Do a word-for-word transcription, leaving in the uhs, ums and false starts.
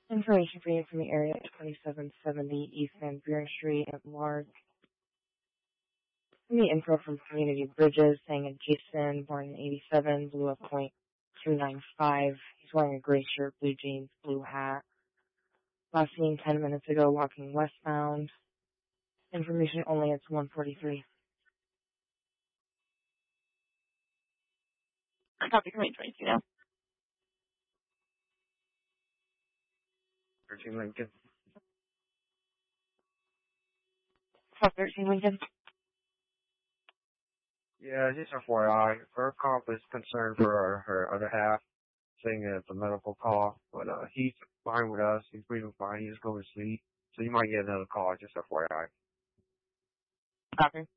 Information for you from the area twenty-seven seventy East Van Buren Street at Lark. The info from Community Bridges saying a Jason, born in eighty-seven, blew a point two nine five. He's wearing a gray shirt, blue jeans, blue hat. Last seen ten minutes ago walking westbound. Information only, it's one forty-three. Copy, Community twenty-two now. thirteen Lincoln. Five thirteen Lincoln. Yeah, just F Y I, her cop is concerned for her, her other half, saying that it's a medical call, but uh, he's fine with us. He's breathing fine. He just going to sleep. So you might get another call, just F Y I. Copy.